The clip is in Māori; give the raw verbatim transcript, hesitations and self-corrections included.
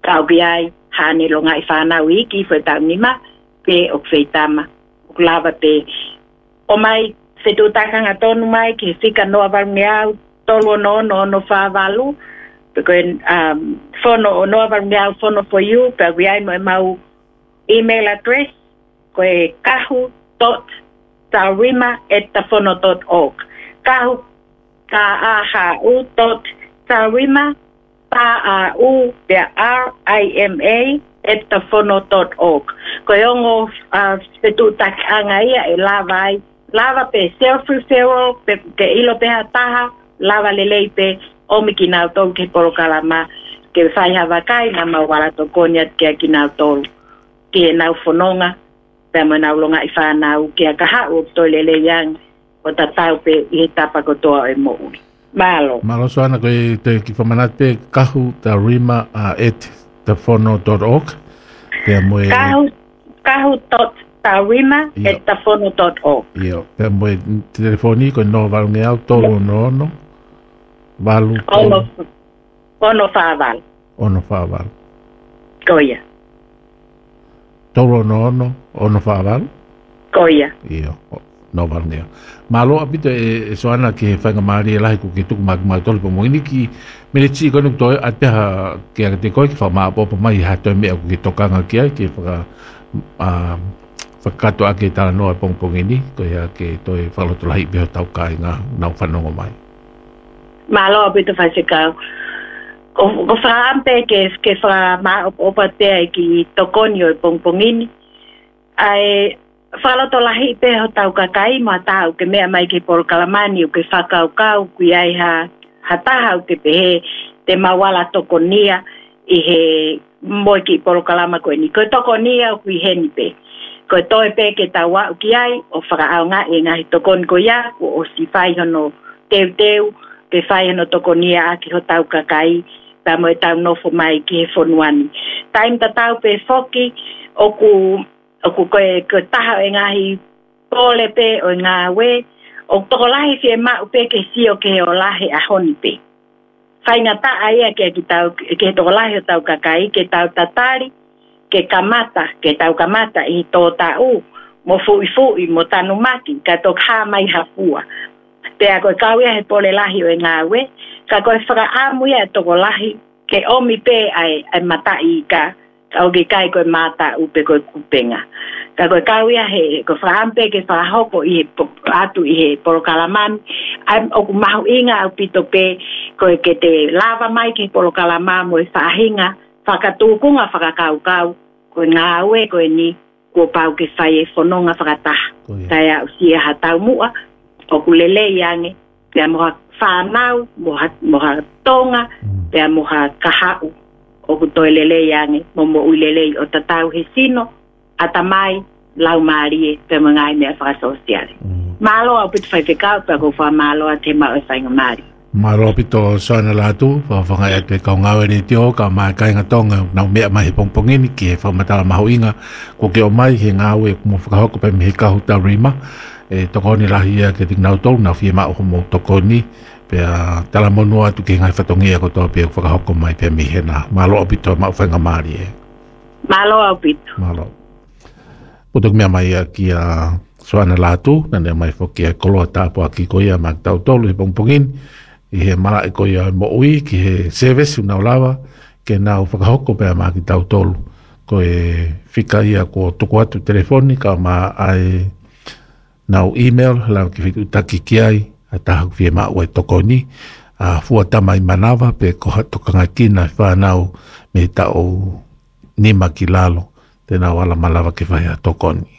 kau biai hane lo ngai whanau iki whai tau nima pe o whai tama o lava pe o mai whetu takanga tonu mai ki whika noa varungiau tolu no no no whāwalu pe koe um, whono o noa varungiau whono for you pe biai mo e mau email address koe kahu dot taurima at tafono dot org kahu ka a ha u dot taurima pa a u p r i m a at tafono dot org koe ongo whetu takanga ia e lava ai lava pe self-referral pe ke ilo pe hataha lava lelei pe omi kinau tolu ke porokalama ke whai hawa kai na mawala tokonia ke kinau tolu ke nau whanonga pe manau longa i whanau ke a kaha o toi lele yang o tatau pe i he tapa kotoa e moui. Malo. Malo soana koe te ki whamanat pe kahu ta rima a et tafono dot org pe moe kahu kahu dot taurima at tafono dot org. Io, pe moe telefoni koe no valunge au tolu no no valu ono ono whāwal ono whāwal koia tolu no no ono whāwal koia io no valunge malo apito e soana ke whanga maari e lahi ku ke tuku maki mai tolu po moini ki mene tī koe nuk toi ateha ke a te koe ki wha maa popo mai hato e mea ku ke tokanga ki ai ke whaka whakato ake tala noa pongpongini koe a ke toi whaloto lahi beho tau kai ngā nau whanongo mai malo apito whasekau ko whaampe ke ke wha maa opa tea ki tokonio e pongpongini ai whaloto lahi beho tau kakai ma tau ke mea mai ke porokalamani o ke whakau kau kui ai ha hataha o ke pehe te mawala tokonia i he moi ki porokalama koe ni koe tokonia o kui heni pe koe toe pe ke tau wau ki ai o whakaau ngā e ngahi tokoni ko ia o si whai hono teu teu ke whai hono tokonia a ki ho tau kakai ta mo e tau nofo mai ki he whonuani. Taim ta tau pe whoki o ku o ku koe koe taha e ngahi pole pe o ngā we o toko lahi fie mau pe ke si o ke o lahi a honi pe. Whai ngā ta aia ke ki tau ke toko lahi o tau kakai ke tau tatari ke kamata, ke tau kamata i tō tau, mo fui fui, mo tanu maki, ka tō kā mai hafua. Pea koe kauia he pole lahi o e ngā we, ka koe whaka āmuia e toko lahi, ke omi pē ai, ai matai i ka, ka oki kai koe mata upe koe kupenga. Ka koe kauia he, koe whaampe ke whahoko i he atu i he porokalamani, ai oku mahu inga au pito pē, koe ke te lava mai ke porokalamani mo e whahinga, whakatūkunga whakakaukau, koe ngā ue koe ni, kua pau ke whai e whanonga whakataha. Tai au sia ha tau mua, o ku lele iange, pia moha whanau, moha, moha tonga, pia moha kahau, o ku toi lele iange, mo mo ui lele o tatau he sino, ata mai, lau maarie, pia mo ngai mea whakasosiale. Malo au pitu whai whikau, pia ko wha malo a te mao e whainga maari. Maro pito soana latu, whawhanga e te kau ngawe ni te o, ka mai kai ngatonga, nau mea mai he pongpongini, ki he whamatala maho inga, ko ke o mai he ngawe, kumo whakahoko pe me he kahu ta rima, e tokoni lahi ea ke tik nau tolu, nau fie mao homo tokoni, pe a tala monua tu ke ngai whatongia ko toa pe whakahoko mai pe me he na, malo pito mao whainga maari e. Malo au pito. Malo. Putuk mea mai a ki a soana latu, nane mai whoki a koloa tāpo a ki koia mak tau tolu he pongpongini, i he mara e koia mo ui ki he service unau lawa ke nau whakahoko pēr mā ki tau tolu ko e whika ia ko tuku atu telefoni ka mā ai nau email lau ki whitu taki ki ai a tahaku whie mā ue tokoni a fua tama i manawa pe ko hatokanga kina whanau me tau nima ki lalo te nau ala malawa ki whai a tokoni.